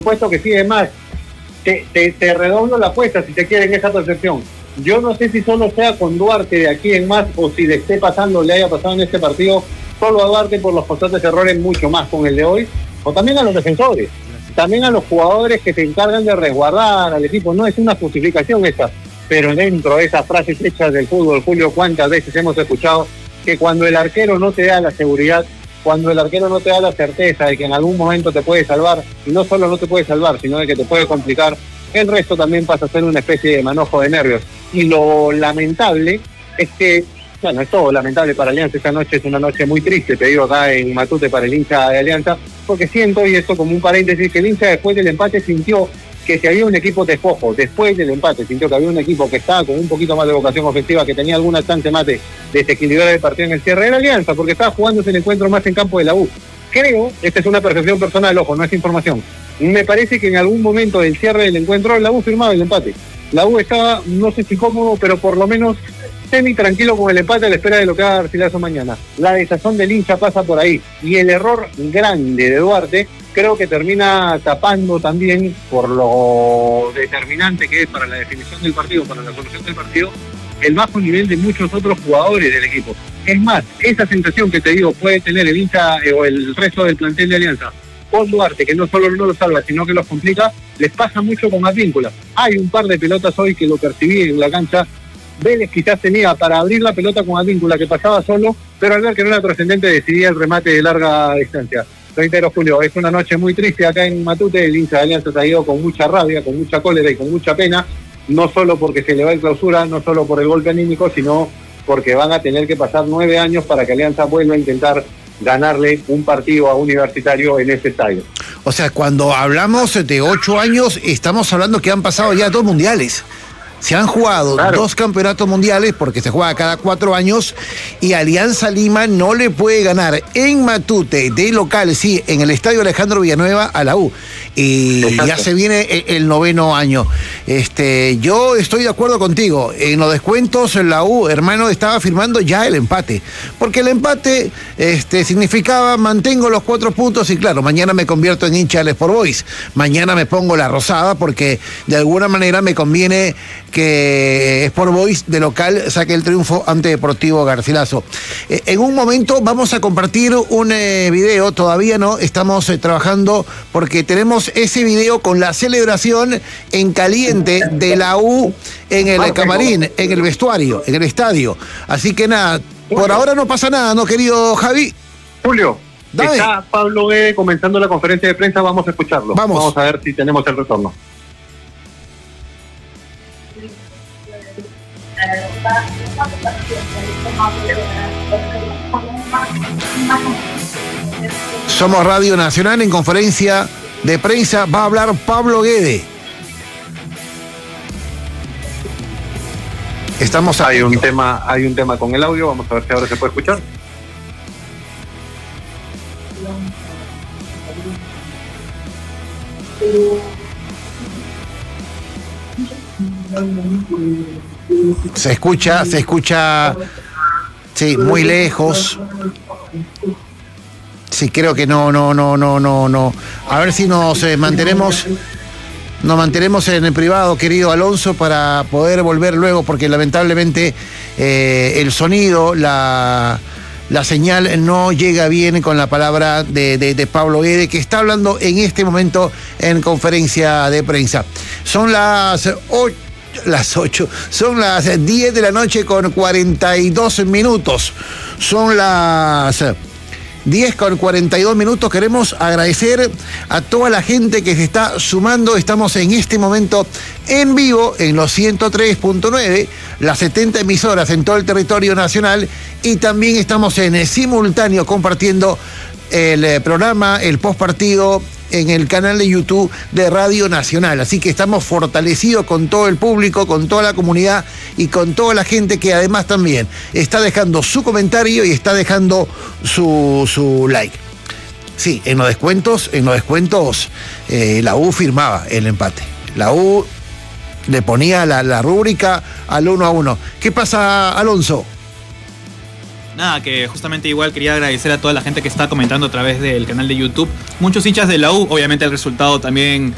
supuesto que sí, es más, te redoblo la apuesta si te quieren esa percepción. Yo no sé si solo sea con Duarte de aquí en más o si le esté pasando, le haya pasado en este partido solo a Duarte por los constantes errores, mucho más con el de hoy, o también a los defensores, también a los jugadores que se encargan de resguardar al equipo. No es una justificación esta, pero dentro de esas frases hechas del fútbol, Julio, ¿cuántas veces hemos escuchado que cuando el arquero no te da la seguridad, cuando el arquero no te da la certeza de que en algún momento te puede salvar, y no solo no te puede salvar, sino de que te puede complicar, el resto también pasa a ser una especie de manojo de nervios? Y lo lamentable es que, bueno, es todo lamentable para Alianza. Esta noche es una noche muy triste, te digo, acá en Matute para el hincha de Alianza, porque siento, y esto como un paréntesis, que el hincha después del empate sintió que si había un equipo despojo, después del empate sintió que había un equipo que estaba con un poquito más de vocación ofensiva, que tenía alguna chance más de desequilibrar el partido en el cierre de la Alianza, porque estaba jugándose el encuentro más en campo de la U. Creo, esta es una percepción personal, ojo, no es información, me parece que en algún momento del cierre del encuentro la U firmaba el empate. La U estaba, no sé si cómodo, pero por lo menos semi tranquilo con el empate a la espera de lo que haga Garcilaso mañana. La desazón del hincha pasa por ahí, y el error grande de Duarte creo que termina tapando también, por lo determinante que es para la definición del partido, para la solución del partido, el bajo nivel de muchos otros jugadores del equipo. Es más, esa sensación que te digo puede tener el hincha o el resto del plantel de Alianza con Duarte, que no solo no lo salva, sino que los complica, les pasa mucho con Advíncula. Hay un par de pelotas hoy que lo percibí en la cancha. Vélez quizás tenía para abrir la pelota con Advíncula, que pasaba solo, pero al ver que no era trascendente decidía el remate de larga distancia. Reitero, Julio, es una noche muy triste acá en Matute. El hincha de Alianza se ha ido con mucha rabia, con mucha cólera y con mucha pena, no solo porque se le va el clausura, no solo por el golpe anímico, sino porque van a tener que pasar 9 años para que Alianza vuelva a intentar ganarle un partido a Universitario en ese estadio. O sea, cuando hablamos de 8 años, estamos hablando que han pasado ya 2 mundiales. Se han jugado 2 campeonatos mundiales, porque se juega cada 4 años, y Alianza Lima no le puede ganar en Matute de local, sí, en el estadio Alejandro Villanueva, a la U. Y exacto, ya se viene el 9º año. Yo estoy de acuerdo contigo. En los descuentos, la U, hermano, estaba firmando ya el empate. Porque el empate significaba mantengo los 4 puntos y claro, mañana me convierto en hincha del Sport Boys. Mañana me pongo la rosada porque de alguna manera me conviene que Sport Boys de local saque el triunfo ante Deportivo Garcilaso. En un momento vamos a compartir un video, todavía no, estamos trabajando porque tenemos ese video con la celebración en caliente de la U en el camarín, en el vestuario, en el estadio. Así que nada, por ahora no pasa nada, ¿no, querido Javi? Julio, dame. Está Pablo Guede comenzando la conferencia de prensa, vamos a escucharlo. Vamos a ver si tenemos el retorno. Somos Radio Nacional, en conferencia de prensa va a hablar Pablo Guede. Hay un tema con el audio, vamos a ver si ahora se puede escuchar. Se escucha, sí, muy lejos. Sí, creo que no. A ver si nos mantenemos en el privado, querido Alonso, para poder volver luego, porque lamentablemente el sonido, la señal no llega bien con la palabra de Pablo Guede, que está hablando en este momento en conferencia de prensa. Son las 8, son las 10 de la noche con 42 minutos. Son las 10 con 42 minutos. Queremos agradecer a toda la gente que se está sumando. Estamos en este momento en vivo en los 103.9, las 70 emisoras en todo el territorio nacional, y también estamos en simultáneo compartiendo el programa, el postpartido, en el canal de YouTube de Radio Nacional. Así que estamos fortalecidos con todo el público, con toda la comunidad y con toda la gente que además también está dejando su comentario y está dejando su like. Sí, en los descuentos, la U firmaba el empate. La U le ponía la rúbrica al 1-1. ¿Qué pasa, Alonso? Nada, que justamente igual quería agradecer a toda la gente que está comentando a través del canal de YouTube. Muchos hinchas de la U, obviamente el resultado también